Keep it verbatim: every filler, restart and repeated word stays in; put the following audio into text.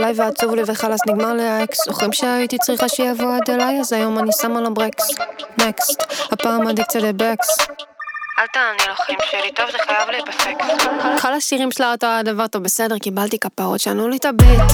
עליי ועצוב לי וחלס נגמר לי האקס. זוכרים שהייתי צריכה שיבוא עד אליי, אז היום אני שמה לו ברקס. נקסט, הפעם אדיקציה לבקס. אל תעני לכם שלי, טוב זה חייב להיפסק. כל השירים שלה אותו הדבר טוב בסדר, קיבלתי כפרות, שענו לי את הביט.